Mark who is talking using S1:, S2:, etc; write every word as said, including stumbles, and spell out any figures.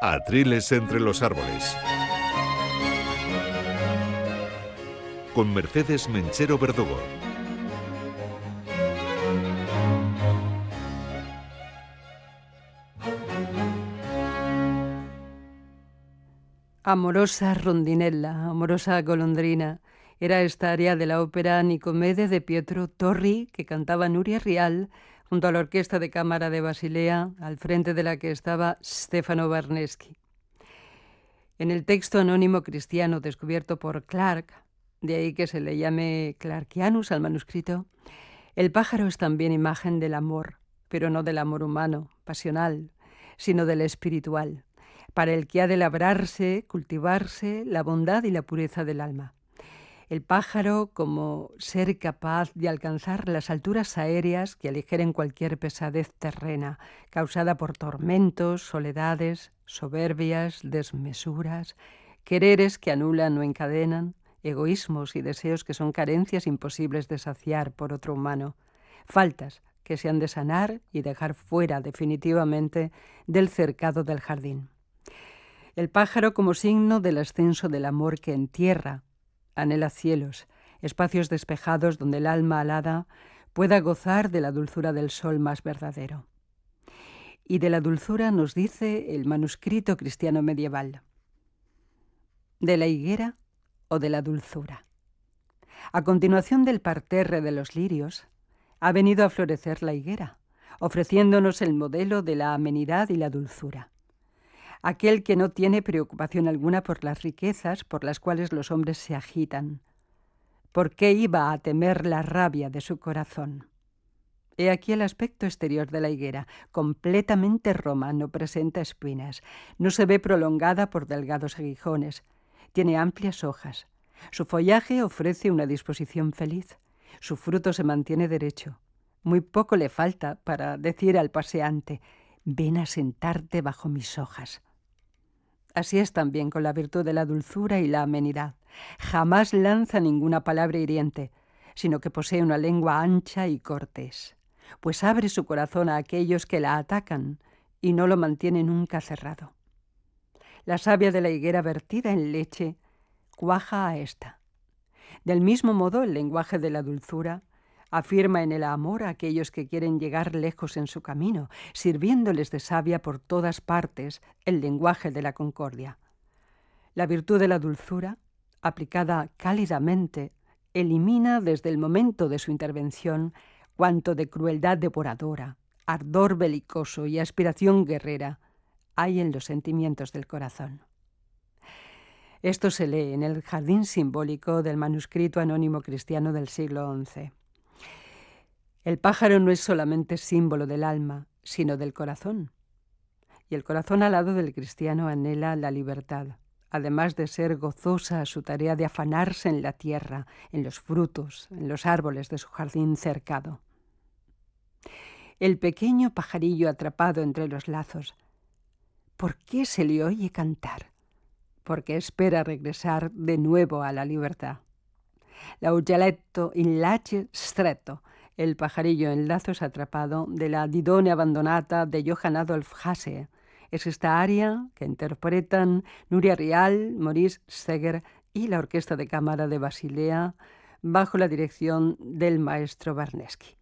S1: Atriles entre los árboles. Con Mercedes Menchero Verdugo.
S2: Amorosa rondinella, amorosa golondrina, era esta aria de la ópera Nicomede de Pietro Torri, que cantaba Nuria Rial junto a la Orquesta de Cámara de Basilea, al frente de la que estaba Stefano Barneschi. En el texto anónimo cristiano descubierto por Clark, de ahí que se le llame Clarkianus al manuscrito, el pájaro es también imagen del amor, pero no del amor humano, pasional, sino del espiritual, para el que ha de labrarse, cultivarse la bondad y la pureza del alma. El pájaro como ser capaz de alcanzar las alturas aéreas que aligeren cualquier pesadez terrena, causada por tormentos, soledades, soberbias, desmesuras, quereres que anulan o encadenan, egoísmos y deseos que son carencias imposibles de saciar por otro humano, faltas que se han de sanar y dejar fuera definitivamente del cercado del jardín. El pájaro como signo del ascenso del amor que entierra, anhela cielos, espacios despejados donde el alma alada pueda gozar de la dulzura del sol más verdadero. Y de la dulzura nos dice el manuscrito cristiano medieval: ¿de la higuera o de la dulzura? A continuación del parterre de los lirios, ha venido a florecer la higuera, ofreciéndonos el modelo de la amenidad y la dulzura. Aquel que no tiene preocupación alguna por las riquezas por las cuales los hombres se agitan. ¿Por qué iba a temer la rabia de su corazón? He aquí el aspecto exterior de la higuera, completamente roma, no presenta espinas, no se ve prolongada por delgados aguijones, tiene amplias hojas, su follaje ofrece una disposición feliz, su fruto se mantiene derecho, muy poco le falta para decir al paseante: ven a sentarte bajo mis hojas. Así es también con la virtud de la dulzura y la amenidad. Jamás lanza ninguna palabra hiriente, sino que posee una lengua ancha y cortés, pues abre su corazón a aquellos que la atacan y no lo mantiene nunca cerrado. La savia de la higuera vertida en leche cuaja a esta. Del mismo modo, el lenguaje de la dulzura afirma en el amor a aquellos que quieren llegar lejos en su camino, sirviéndoles de savia por todas partes el lenguaje de la concordia. La virtud de la dulzura, aplicada cálidamente, elimina desde el momento de su intervención cuanto de crueldad devoradora, ardor belicoso y aspiración guerrera hay en los sentimientos del corazón. Esto se lee en el jardín simbólico del manuscrito anónimo cristiano del siglo once. El pájaro no es solamente símbolo del alma, sino del corazón. Y el corazón alado del cristiano anhela la libertad, además de ser gozosa su tarea de afanarse en la tierra, en los frutos, en los árboles de su jardín cercado. El pequeño pajarillo atrapado entre los lazos, ¿por qué se le oye cantar? Porque espera regresar de nuevo a la libertad. L'augeletto in laccio stretto, el pajarillo en lazos atrapado, de la Didone abbandonata de Johann Adolf Hasse. Es esta aria que interpretan Nuria Rial, Maurice Seeger y la Orquesta de Cámara de Basilea bajo la dirección del maestro Barneschi.